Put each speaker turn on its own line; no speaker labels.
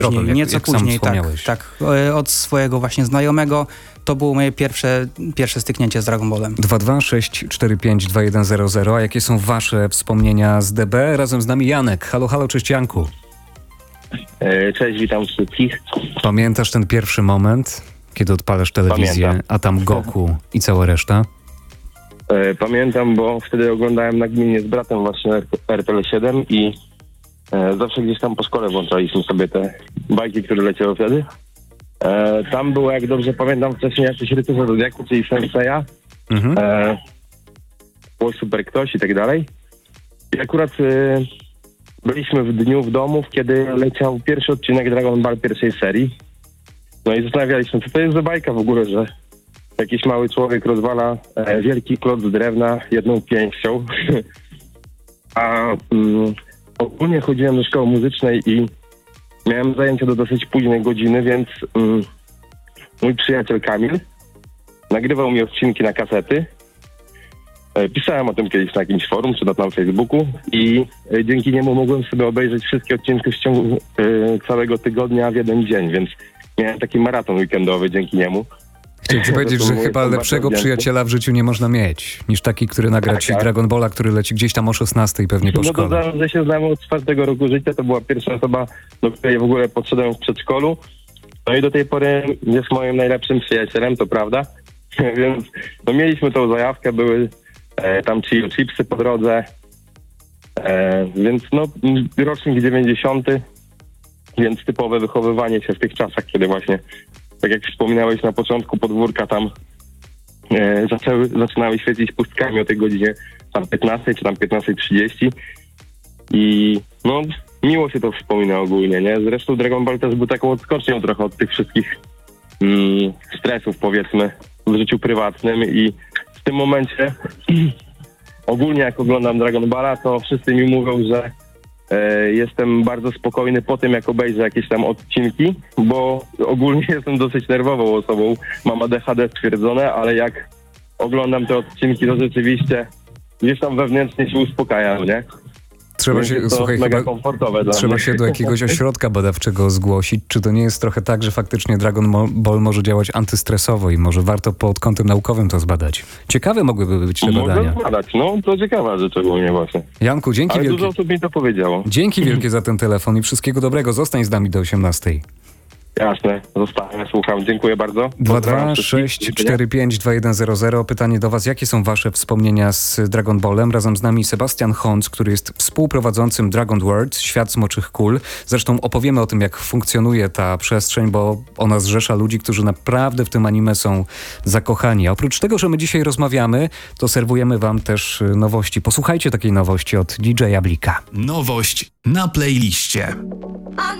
Nieco
jak
później,
sam wspomniałeś.
tak. Od swojego właśnie znajomego. To było moje pierwsze styknięcie z Dragon Ballem.
226452100. A jakie są wasze wspomnienia z DB? Razem z nami Janek. Halo, halo, cześć Janku.
Cześć, witam wszystkich.
Pamiętasz ten pierwszy moment, kiedy odpalasz telewizję,
Pamiętam.
a tam Goku i cała reszta?
Pamiętam, bo wtedy oglądałem nagminnie z bratem właśnie RTL 7 i zawsze gdzieś tam po szkole włączaliśmy sobie te bajki, które leciały wtedy. Tam było, jak dobrze pamiętam, wcześniej jakieś rycerze Zodiaku, czyli Senseiya, było Super Ktoś i tak dalej. I akurat byliśmy w dniu w domu, kiedy leciał pierwszy odcinek Dragon Ball pierwszej serii. No i zastanawialiśmy, co to jest za bajka w ogóle, że jakiś mały człowiek rozwala wielki kloc z drewna jedną pięścią. A ogólnie chodziłem do szkoły muzycznej i miałem zajęcia do dosyć późnej godziny, więc mój przyjaciel Kamil nagrywał mi odcinki na kasety. Pisałem o tym kiedyś na jakimś forum, czy na Facebooku i dzięki niemu mogłem sobie obejrzeć wszystkie odcinki w ciągu całego tygodnia w jeden dzień, więc miałem taki maraton weekendowy dzięki niemu.
Chciałem ci powiedzieć, że chyba lepszego przyjaciela w życiu nie można mieć, niż taki, który nagra ci Dragon Balla, który leci gdzieś tam o 16 pewnie po szkole.
No to że się znamy od 4 roku życia, to była pierwsza osoba, do której w ogóle podszedłem w przedszkolu. No i do tej pory jest moim najlepszym przyjacielem, to prawda. Więc no mieliśmy tą zajawkę, były tam chipsy po drodze. Więc no rocznik 90, więc typowe wychowywanie się w tych czasach, kiedy właśnie, tak jak wspominałeś na początku, podwórka tam zaczynały świecić pustkami o tej godzinie tam 15 czy tam 15:30 i no miło się to wspomina ogólnie, nie? Zresztą Dragon Ball też był taką odskocznią trochę od tych wszystkich stresów, powiedzmy, w życiu prywatnym i w tym momencie ogólnie jak oglądam Dragon Balla, to wszyscy mi mówią, że jestem bardzo spokojny po tym, jak obejrzę jakieś tam odcinki, bo ogólnie jestem dosyć nerwową osobą. Mam ADHD stwierdzone, ale jak oglądam te odcinki, to rzeczywiście gdzieś tam wewnętrznie się uspokajam, nie?
Trzeba się, słuchaj, chyba trzeba się do jakiegoś ośrodka badawczego zgłosić. Czy to nie jest trochę tak, że faktycznie Dragon Ball może działać antystresowo i może warto pod kątem naukowym to zbadać? Ciekawe mogłyby być te badania.
Można zbadać, no to ciekawa rzecz ogólnie właśnie.
Janku, dzięki
ale
wielkie.
Dużo osób mi to powiedziało.
Dzięki wielkie za ten telefon i wszystkiego dobrego. Zostań z nami do 18.
Jasne, zostanę, słucham. Dziękuję bardzo.
226452100. Pytanie do was, jakie są wasze wspomnienia z Dragon Ballem? Razem z nami Sebastian Honc, który jest współprowadzącym Dragon World, Świat Smoczych Kul. Zresztą opowiemy o tym, jak funkcjonuje ta przestrzeń, bo ona zrzesza ludzi, którzy naprawdę w tym anime są zakochani. A oprócz tego, że my dzisiaj rozmawiamy, to serwujemy wam też nowości. Posłuchajcie takiej nowości od DJ-a Blika.
Nowość na playliście.